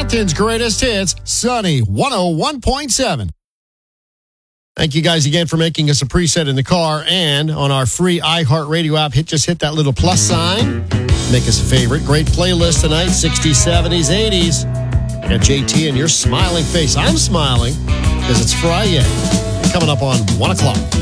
Canton's greatest hits, Sunny 101.7. Thank you guys again for making us a preset in the car and on our free iHeartRadio app. Just hit that little plus sign. Make us a favorite. Great playlist tonight, 60s, 70s, 80s. Got JT and your smiling face. I'm smiling because it's Friday. Coming up on 1 o'clock.